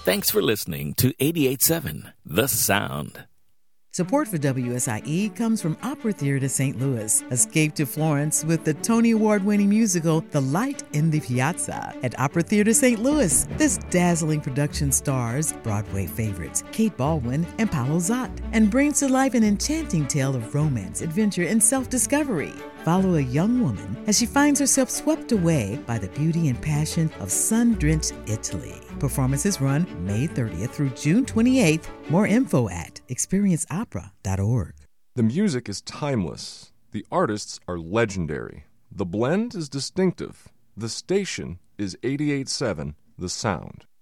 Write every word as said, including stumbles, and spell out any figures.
Thanks for listening to eighty-eight point seven The Sound. Support for W S I E comes from Opera Theater Saint Louis. Escape to Florence with the Tony Award-winning musical The Light in the Piazza at Opera Theater Saint Louis. This dazzling production stars Broadway favorites Kate Baldwin and Paolo Zott and brings to life an enchanting tale of romance, adventure, and self-discovery. Follow a young woman as she finds herself swept away by the beauty and passion of sun-drenched Italy. Performances run May thirtieth through June twenty-eighth. More info at experience opera dot org. The music is timeless. The artists are legendary. The blend is distinctive. The station is eighty-eight point seven The Sound.